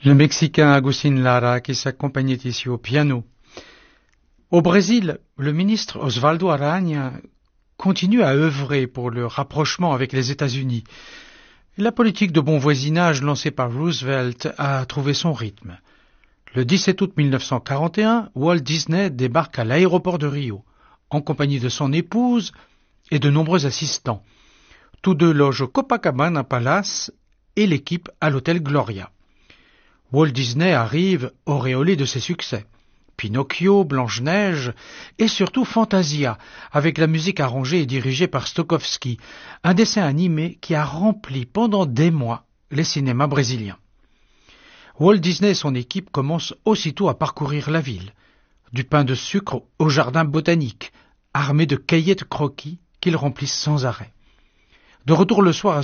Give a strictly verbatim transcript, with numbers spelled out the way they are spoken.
Le Mexicain Agustín Lara qui s'accompagnait ici au piano. Au Brésil, le ministre Osvaldo Aranha continue à œuvrer pour le rapprochement avec les États-Unis. La politique de bon voisinage lancée par Roosevelt a trouvé son rythme. Le dix-sept août mille neuf cent quarante et un, Walt Disney débarque à l'aéroport de Rio, en compagnie de son épouse et de nombreux assistants. Tous deux logent au Copacabana Palace et l'équipe à l'hôtel Gloria. Walt Disney arrive auréolé de ses succès. Pinocchio, Blanche-Neige et surtout Fantasia, avec la musique arrangée et dirigée par Stokowski, un dessin animé qui a rempli pendant des mois les cinémas brésiliens. Walt Disney et son équipe commencent aussitôt à parcourir la ville, du pain de sucre au jardin botanique, armés de cahiers de croquis qu'ils remplissent sans arrêt. De retour le soir à